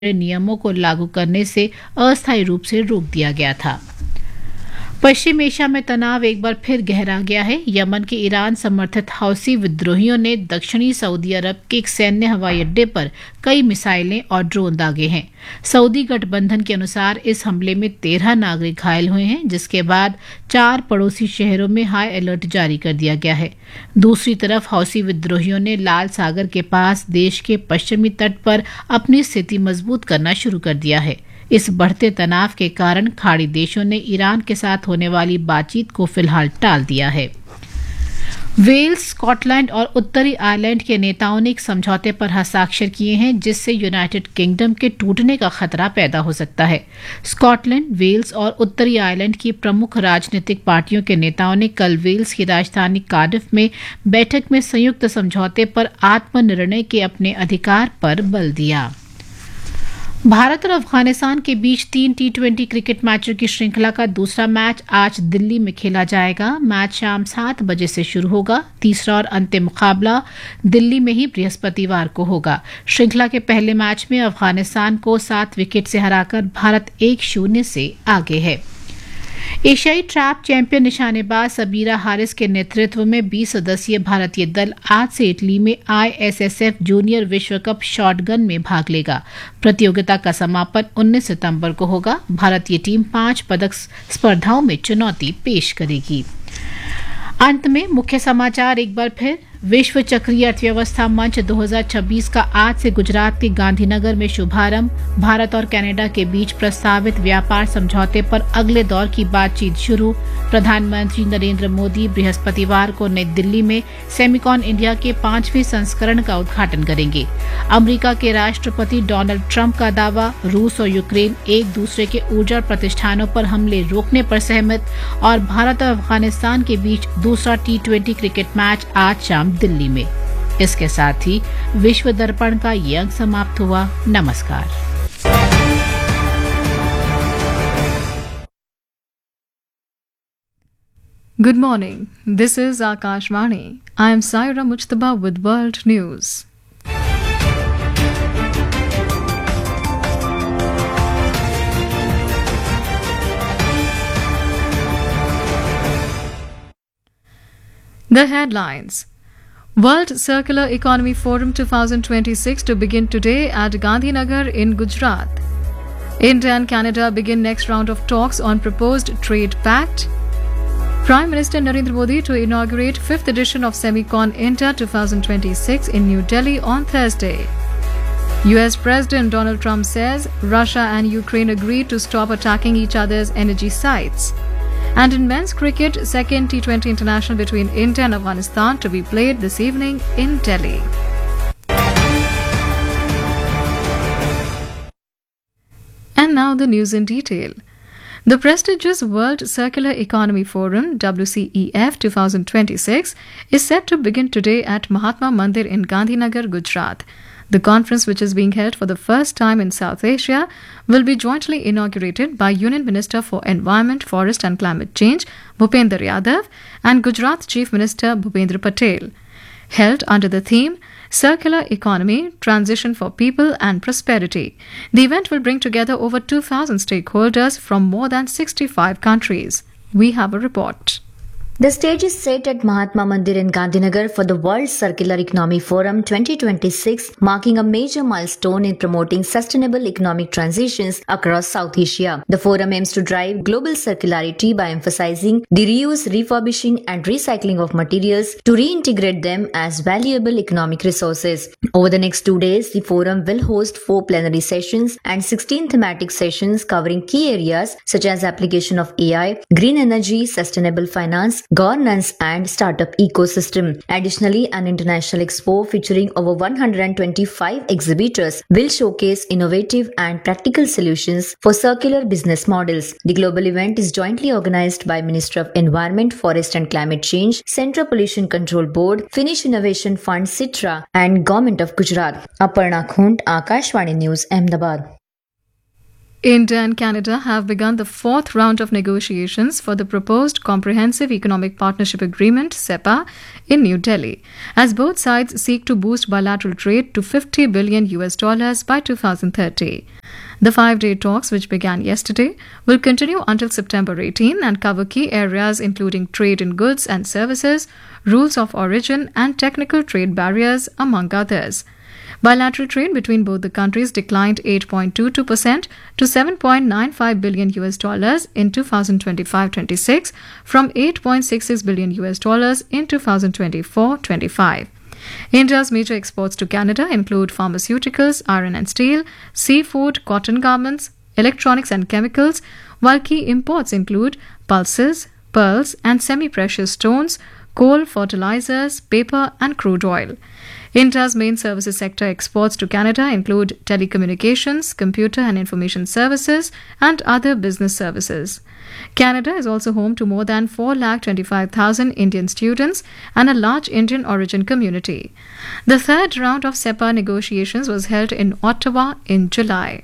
नियमों को लागू करने से अस्थायी रूप से रोक दिया गया था। पश्चिम एशिया में तनाव एक बार फिर गहरा गया है। यमन के ईरान समर्थित हौसी विद्रोहियों ने दक्षिणी सऊदी अरब के एक सैन्य हवाई अड्डे पर कई मिसाइलें और ड्रोन दागे हैं। सऊदी गठबंधन के अनुसार इस हमले में 13 नागरिक घायल हुए हैं, जिसके बाद 4 पड़ोसी शहरों में हाई अलर्ट जारी कर दिया गया है। दूसरी तरफ हौसी विद्रोहियों ने लाल सागर के पास देश के पश्चिमी तट पर अपनी स्थिति मजबूत करना शुरू कर दिया है। इस बढ़ते तनाव के कारण खाड़ी देशों ने ईरान के साथ होने वाली बातचीत को फिलहाल टाल दिया है। वेल्स, स्कॉटलैंड और उत्तरी आयरलैंड के नेताओं ने एक समझौते पर हस्ताक्षर किए हैं, जिससे यूनाइटेड किंगडम के टूटने का खतरा पैदा हो सकता है। स्कॉटलैंड, वेल्स और उत्तरी आयरलैंड की प्रमुख राजनीतिक पार्टियों के नेताओं ने कल वेल्स की राजधानी कार्डिफ में बैठक में संयुक्त समझौते पर आत्मनिर्णय के अपने अधिकार पर बल दिया। भारत और अफगानिस्तान के बीच 3 T20 क्रिकेट मैचों की श्रृंखला का दूसरा मैच आज दिल्ली में खेला जाएगा। मैच शाम 7 बजे से शुरू होगा। तीसरा और अंतिम मुकाबला दिल्ली में ही बृहस्पतिवार को होगा। श्रृंखला के पहले मैच में अफगानिस्तान को 7 विकेट से हराकर भारत 1-0 से आगे है। एशियाई ट्रैप चैंपियन निशानेबाज सबीरा हारिस के नेतृत्व में 20 सदस्यीय भारतीय दल आज से इटली में ISSF जूनियर विश्व कप शॉटगन में भाग लेगा। प्रतियोगिता का समापन 19 सितंबर को होगा। भारतीय टीम 5 पदक स्पर्धाओं में चुनौती पेश करेगी। अंत में मुख्य समाचार एक बार फिर। विश्व चक्रीय अर्थव्यवस्था मंच 2026 का आज से गुजरात के गांधीनगर में शुभारंभ। भारत और कनाडा के बीच प्रस्तावित व्यापार समझौते पर अगले दौर की बातचीत शुरू। प्रधानमंत्री नरेंद्र मोदी बृहस्पतिवार को नई दिल्ली में सेमिकॉन इंडिया के 5वें संस्करण का उद्घाटन करेंगे। अमेरिका के राष्ट्रपति डोनाल्ड ट्रंप का दावा, रूस और यूक्रेन एक दूसरे के ऊर्जा प्रतिष्ठानों पर हमले रोकने पर सहमत। और भारत और अफगानिस्तान के बीच दूसरा T20 क्रिकेट मैच आज शाम दिल्ली में। इसके साथ ही विश्व दर्पण का ये अंक समाप्त हुआ। नमस्कार। Good morning. This is Akashvani. I am Saira Mujtaba with World News. The headlines. World Circular Economy Forum 2026 to begin today at Gandhinagar in Gujarat. India and Canada begin next round of talks on proposed trade pact. Prime Minister Narendra Modi to inaugurate 5th edition of Semicon India 2026 in New Delhi on Thursday. US President Donald Trump says Russia and Ukraine agreed to stop attacking each other's energy sites. And in men's cricket, second T20 international between India and Afghanistan to be played this evening in Delhi. And now the news in detail. The prestigious World Circular Economy Forum WCEF 2026 is set to begin today at Mahatma Mandir in Gandhinagar, Gujarat. The conference, which is being held for the first time in South Asia, will be jointly inaugurated by Union Minister for Environment, Forest and Climate Change, Bhupender Yadav, and Gujarat Chief Minister Bhupendra Patel. Held under the theme Circular Economy, Transition for People and Prosperity. The event will bring together over 2,000 stakeholders from more than 65 countries. We have a report. The stage is set at Mahatma Mandir in Gandhinagar for the World Circular Economy Forum 2026, marking a major milestone in promoting sustainable economic transitions across South Asia. The forum aims to drive global circularity by emphasizing the reuse, refurbishing and recycling of materials to reintegrate them as valuable economic resources. Over the next 2 days, the forum will host 4 plenary sessions and 16 thematic sessions covering key areas such as application of AI, green energy, sustainable finance, governance and startup ecosystem. Additionally, an international expo featuring over 125 exhibitors will showcase innovative and practical solutions for circular business models. The global event is jointly organized by Ministry of Environment, Forest and Climate Change, Central Pollution Control Board, Finnish Innovation Fund Citra and Government of Gujarat. Aparna Khund, Akashvani News, Ahmedabad. India and Canada have begun the fourth round of negotiations for the proposed Comprehensive Economic Partnership Agreement (CEPA) in New Delhi, as both sides seek to boost bilateral trade to $50 billion by 2030. The 5-day talks, which began yesterday, will continue until September 18 and cover key areas including trade in goods and services, rules of origin, and technical trade barriers, among others. Bilateral trade between both the countries declined 8.22% to $7.95 billion in 2025-26 from $8.66 billion in 2024-25. India's major exports to Canada include pharmaceuticals, iron and steel, seafood, cotton garments, electronics and chemicals, while key imports include pulses, pearls and semi-precious stones, coal, fertilizers, paper and crude oil. India's main services sector exports to Canada include telecommunications, computer and information services, and other business services. Canada is also home to more than 425,000 Indian students and a large Indian origin community. The third round of CEPA negotiations was held in Ottawa in July.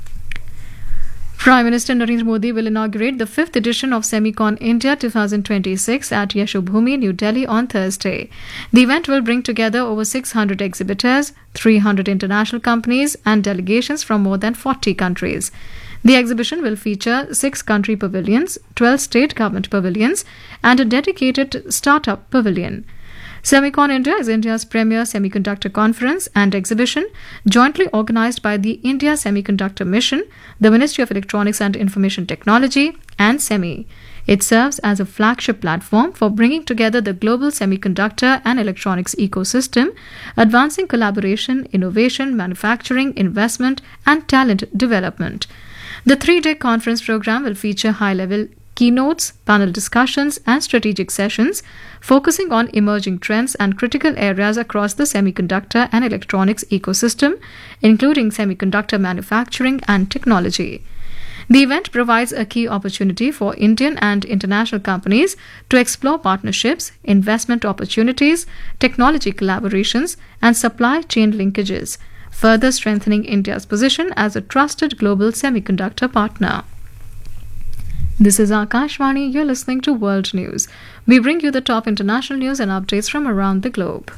Prime Minister Narendra Modi will inaugurate the 5th edition of Semicon India 2026 at Yashobhoomi, New Delhi on Thursday. The event will bring together over 600 exhibitors, 300 international companies and delegations from more than 40 countries. The exhibition will feature 6 country pavilions, 12 state government pavilions and a dedicated startup pavilion. Semicon India is India's premier semiconductor conference and exhibition, jointly organized by the India Semiconductor Mission, the Ministry of Electronics and Information Technology, and SEMI. It serves as a flagship platform for bringing together the global semiconductor and electronics ecosystem, advancing collaboration, innovation, manufacturing, investment, and talent development. The 3-day conference program will feature high-level keynotes, panel discussions, and strategic sessions focusing on emerging trends and critical areas across the semiconductor and electronics ecosystem, including semiconductor manufacturing and technology. The event provides a key opportunity for Indian and international companies to explore partnerships, investment opportunities, technology collaborations, and supply chain linkages, further strengthening India's position as a trusted global semiconductor partner. This is Akashvani. You're listening to World News. We bring you the top international news and updates from around the globe.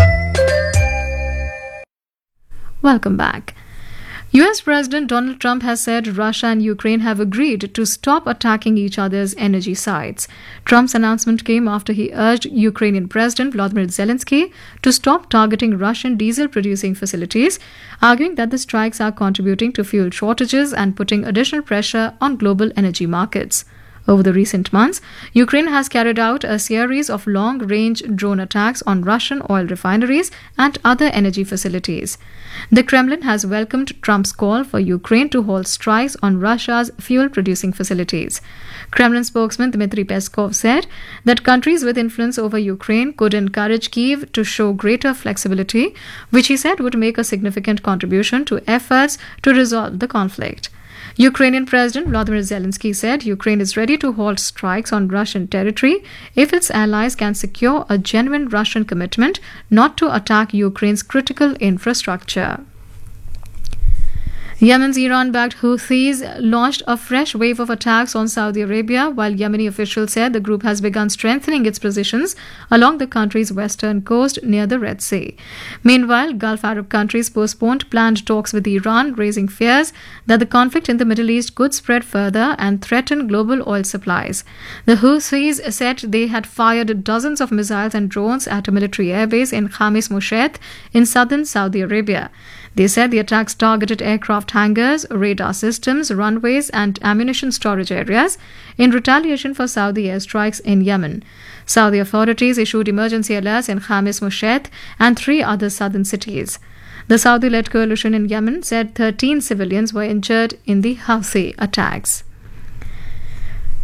Welcome back. US President Donald Trump has said Russia and Ukraine have agreed to stop attacking each other's energy sites. Trump's announcement came after he urged Ukrainian President Volodymyr Zelensky to stop targeting Russian diesel-producing facilities, arguing that the strikes are contributing to fuel shortages and putting additional pressure on global energy markets. Over the recent months, Ukraine has carried out a series of long-range drone attacks on Russian oil refineries and other energy facilities. The Kremlin has welcomed Trump's call for Ukraine to halt strikes on Russia's fuel-producing facilities. Kremlin spokesman Dmitry Peskov said that countries with influence over Ukraine could encourage Kyiv to show greater flexibility, which he said would make a significant contribution to efforts to resolve the conflict. Ukrainian President Volodymyr Zelensky said Ukraine is ready to halt strikes on Russian territory if its allies can secure a genuine Russian commitment not to attack Ukraine's critical infrastructure. Yemen's Iran-backed Houthis launched a fresh wave of attacks on Saudi Arabia, while Yemeni officials said the group has begun strengthening its positions along the country's western coast near the Red Sea. Meanwhile, Gulf Arab countries postponed planned talks with Iran, raising fears that the conflict in the Middle East could spread further and threaten global oil supplies. The Houthis said they had fired dozens of missiles and drones at a military airbase in Khamis Mushat in southern Saudi Arabia. They said the attacks targeted aircraft hangars, radar systems, runways, and ammunition storage areas in retaliation for Saudi airstrikes in Yemen. Saudi authorities issued emergency alerts in Khamis Mushat and 3 other southern cities. The Saudi-led coalition in Yemen said 13 civilians were injured in the Houthi attacks.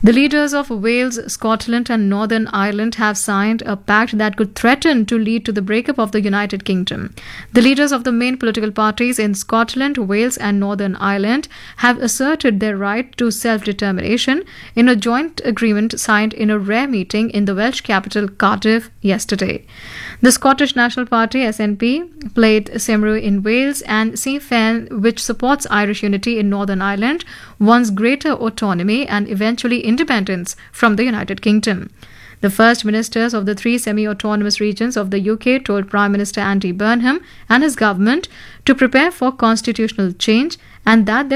The leaders of Wales, Scotland, and Northern Ireland have signed a pact that could threaten to lead to the breakup of the United Kingdom. The leaders of the main political parties in Scotland, Wales, and Northern Ireland have asserted their right to self-determination in a joint agreement signed in a rare meeting in the Welsh capital Cardiff yesterday. The Scottish National Party (SNP) played Cymru in Wales, and Sinn Féin, which supports Irish unity in Northern Ireland, wants greater autonomy and eventually independence from the United Kingdom. The first ministers of the three semi-autonomous regions of the UK told Prime Minister Andy Burnham and his government to prepare for constitutional change and that